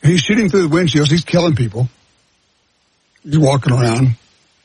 He's shooting through the windshields. He's killing people. He's walking around.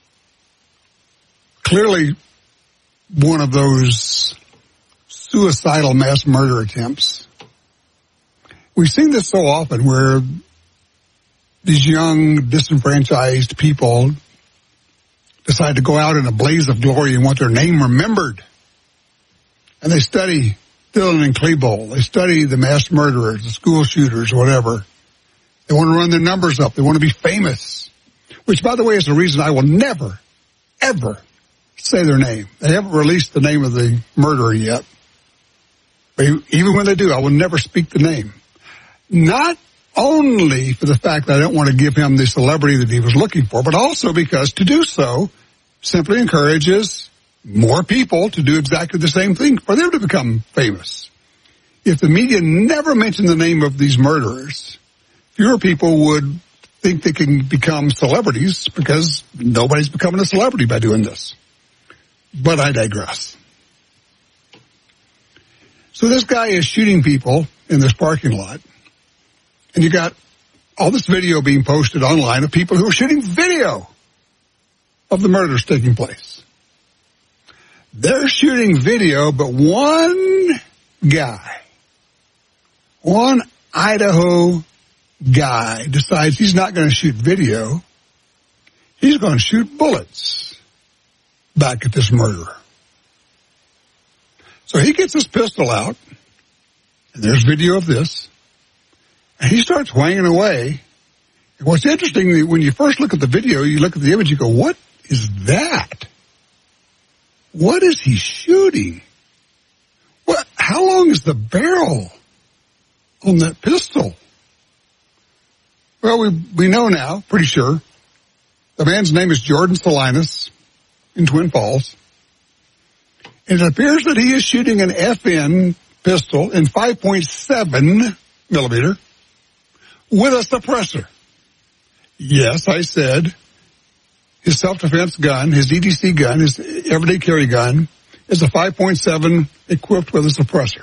Clearly one of those suicidal mass murder attempts. We've seen this so often where these young, disenfranchised people decide to go out in a blaze of glory and want their name remembered. And they study Dillon and Klebold. They study the mass murderers, the school shooters, whatever. They want to run their numbers up. They want to be famous. Which, by the way, is the reason I will never, ever say their name. They haven't released the name of the murderer yet. But even when they do, I will never speak the name. Not only for the fact that I don't want to give him the celebrity that he was looking for, but also because to do so simply encourages more people to do exactly the same thing for them to become famous. If the media never mentioned the name of these murderers, fewer people would think they can become celebrities because nobody's becoming a celebrity by doing this. But I digress. So this guy is shooting people in this parking lot, and you got all this video being posted online of people who are shooting video of the murders taking place. They're shooting video, but one guy, one Idaho guy decides he's not going to shoot video. He's going to shoot bullets back at this murderer. So he gets his pistol out, and there's video of this, and he starts whanging away. And what's interesting, when you first look at the video, you look at the image, you go, what is that? What is he shooting? What? How long is the barrel on that pistol? Well, we know now, pretty sure. The man's name is Jordan Salinas in Twin Falls. And it appears that he is shooting an FN pistol in 5.7 millimeter with a suppressor. Yes, I said his self-defense gun, his EDC gun, his everyday carry gun, is a 5.7 equipped with a suppressor.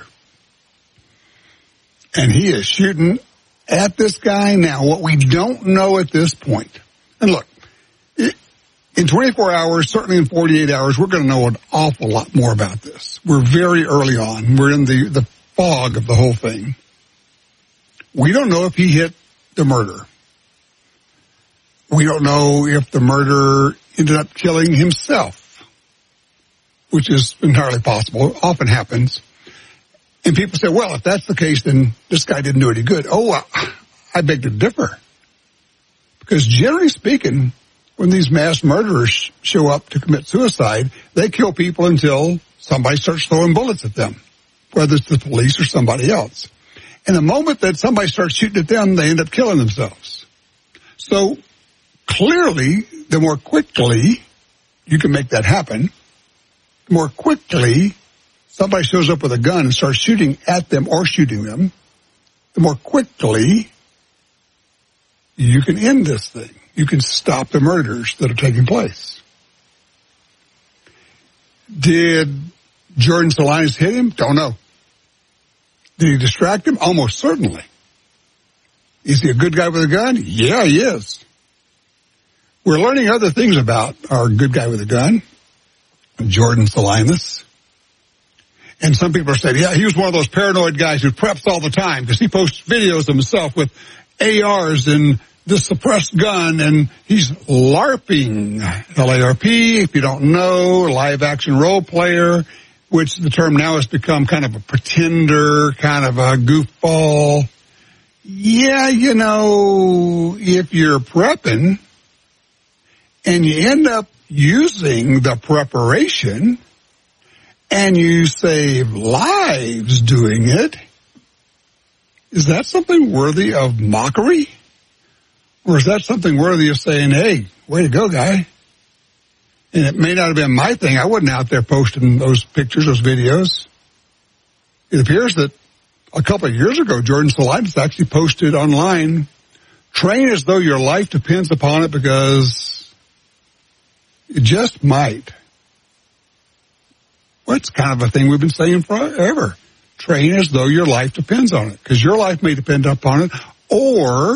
And he is shooting at this guy now. What we don't know at this point, and look, in 24 hours, certainly in 48 hours, we're going to know an awful lot more about this. We're very early on. We're in the fog of the whole thing. We don't know if he hit the murderer. We don't know if the murderer ended up killing himself, which is entirely possible. It often happens. And people say, well, if that's the case, then this guy didn't do any good. Oh, I beg to differ. Because generally speaking, when these mass murderers show up to commit suicide, they kill people until somebody starts throwing bullets at them, whether it's the police or somebody else. And the moment that somebody starts shooting at them, they end up killing themselves. So clearly, the more quickly you can make that happen, the more quickly somebody shows up with a gun and starts shooting at them or shooting them, the more quickly you can end this thing. You can stop the murders that are taking place. Did Jordan Salinas hit him? Don't know. Did he distract him? Almost certainly. Is he a good guy with a gun? Yeah, he is. We're learning other things about our good guy with a gun, Jordan Salinas. And some people are saying, yeah, he was one of those paranoid guys who preps all the time because he posts videos of himself with ARs and this suppressed gun, and he's LARPing. LARP, if you don't know, live action role player, which the term now has become kind of a pretender, kind of a goofball. Yeah, you know, if you're prepping and you end up using the preparation and you save lives doing it, is that something worthy of mockery? Or is that something worthy of saying, hey, way to go, guy? And it may not have been my thing. I wasn't out there posting those pictures, those videos. It appears that a couple of years ago, Jordan Salinas actually posted online, train as though your life depends upon it because it just might. Well, it's kind of a thing we've been saying forever. Train as though your life depends on it because your life may depend upon it, or